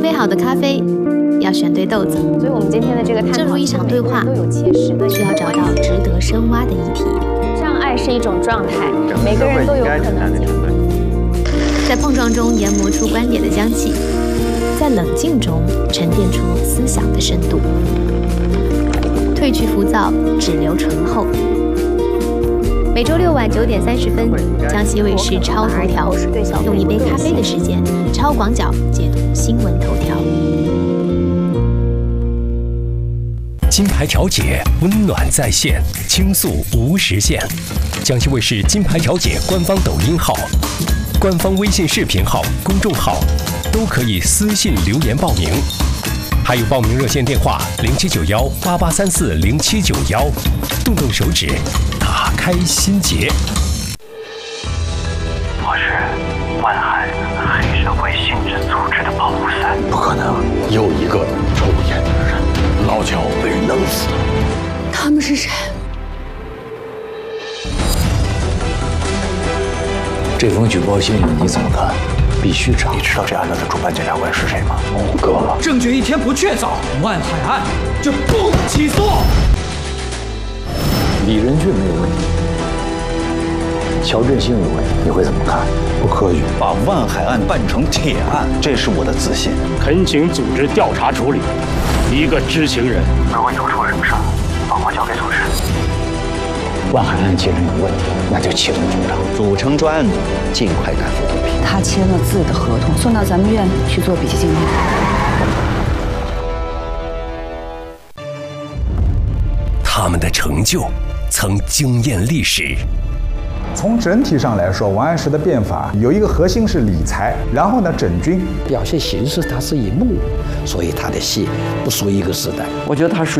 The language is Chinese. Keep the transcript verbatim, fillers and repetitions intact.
杯好的咖啡要选对豆子， 所以我们今天的这个探讨， 正如一场对话， 都有切实的需要找到值得深挖的议题。 障碍是一种状态，每个人都有可能经历。 在碰撞中研磨出观点的香气，在冷静中沉淀出思想的深度。褪去浮躁，只留醇厚。每周六晚九点三十分，江西卫视超头条，用一杯咖啡的时间，超广角解读新闻头条。 金牌调解，温暖在线，倾诉无时限。江西卫视金牌调解官方抖音号、官方微信视频号、公众号都可以私信留言报名，还有报名热线电话零七九幺八八三四零七九幺，动动手指，打开心结。 我是万海黑社会性质组织的保护伞。 不可能，又一个抽烟的人，老乔被弄死了。 他们是谁？ 这封举报信你怎么看？必须查。 你知道这案子的主办检察官是谁吗？ 五个。 证据一天不确凿，万海案就不能起诉。 李仁俊没有问题，乔振兴有问题，你会怎么看？不科学。 把万海案办成铁案，这是我的自信。 恳请组织调查处理，一个知情人。 如果有出什么事，把我交给组织。 万海案既然有问题，那就启动组长， 组成专案组，尽快赶赴毒品。 他签了字的合同，送到咱们院去做笔记记录。 他们的成就曾惊艳历史。 从整体上来说，王安石的变法有一个核心是理财，然后呢整军。 表现形式它是一幕，所以他的戏不属于一个时代。 我觉得他属